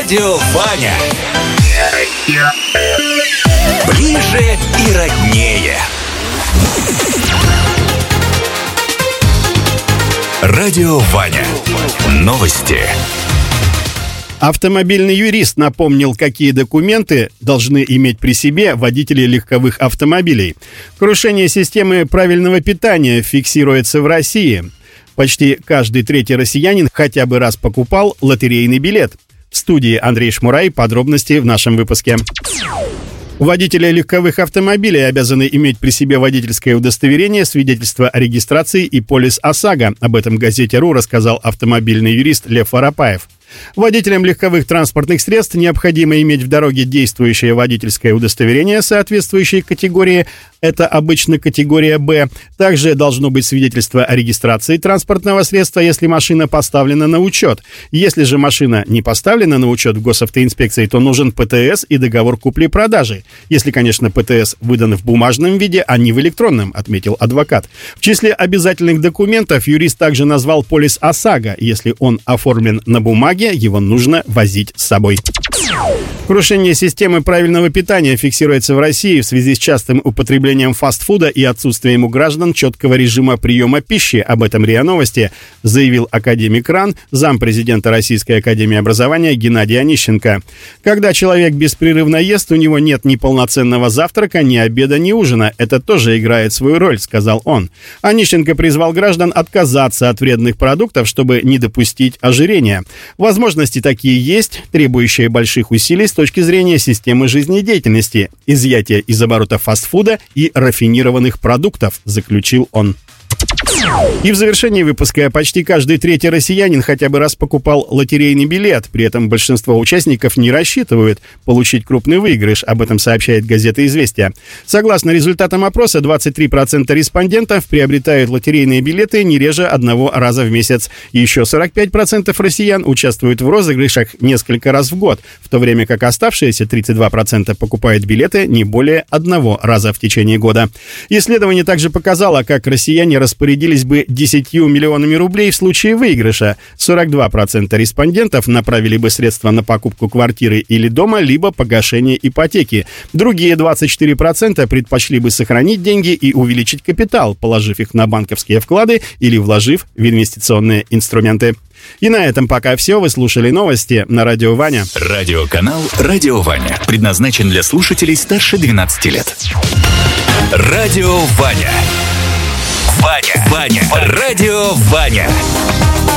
Радио Ваня. Ближе и роднее. Радио Ваня. Новости. Автомобильный юрист напомнил, какие документы должны иметь при себе водители легковых автомобилей. Крушение системы правильного питания фиксируется в России. Почти каждый третий россиянин хотя бы раз покупал лотерейный билет. В студии Андрей Шмурай. Подробности в нашем выпуске. Водители легковых автомобилей обязаны иметь при себе водительское удостоверение, свидетельство о регистрации и полис ОСАГО. Об этом газете «Ру» рассказал автомобильный юрист Лев Воропаев. Водителям легковых транспортных средств необходимо иметь в дороге действующее водительское удостоверение соответствующей категории. Это обычно категория «Б». Также должно быть свидетельство о регистрации транспортного средства, если машина поставлена на учет. Если же машина не поставлена на учет в госавтоинспекции, то нужен ПТС и договор купли-продажи. Если, конечно, ПТС выдан в бумажном виде, а не в электронном, отметил адвокат. В числе обязательных документов юрист также назвал полис ОСАГО. Если он оформлен на бумаге, его нужно возить с собой. Крушение системы правильного питания фиксируется в России в связи с частым употреблением фастфуда и отсутствием у граждан четкого режима приема пищи. Об этом РИА Новости заявил академик РАН, зампрезидента Российской академии образования Геннадий Онищенко. Когда человек беспрерывно ест, у него нет ни полноценного завтрака, ни обеда, ни ужина. Это тоже играет свою роль, сказал он. Онищенко призвал граждан отказаться от вредных продуктов, чтобы не допустить ожирения. Возможности такие есть, требующие больших усилий с точки зрения системы жизнедеятельности, изъятия из оборота фастфуда и рафинированных продуктов, заключил он. И в завершении выпуска: почти каждый третий россиянин хотя бы раз покупал лотерейный билет. При этом большинство участников не рассчитывают получить крупный выигрыш. Об этом сообщает газета «Известия». Согласно результатам опроса, 23% респондентов приобретают лотерейные билеты не реже одного раза в месяц. Еще 45% россиян участвуют в розыгрышах несколько раз в год, в то время как оставшиеся 32% покупают билеты не более одного раза в течение года. Исследование также показало, как россияне распорядились бы 10 миллионами рублей в случае выигрыша. 42% респондентов направили бы средства на покупку квартиры или дома, либо погашение ипотеки. Другие 24% предпочли бы сохранить деньги и увеличить капитал, положив их на банковские вклады или вложив в инвестиционные инструменты. И на этом пока все. Вы слушали новости на Радио Ваня. Радиоканал «Радио Ваня» предназначен для слушателей старше 12 лет. Радио Ваня. Ваня. Радио Ваня.